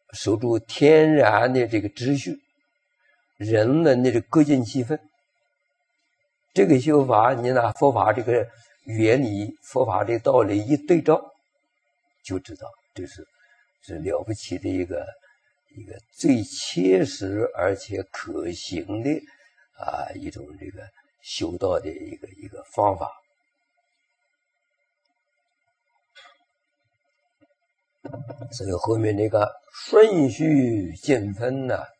守住天然的这个秩序，人文的这个各尽其分。这个修法，你拿佛法这个原理、佛法这个道理一对照，就知道这是了不起的一个最切实而且可行的一种这个修道的一个方法。所以后面这个顺序见分呢，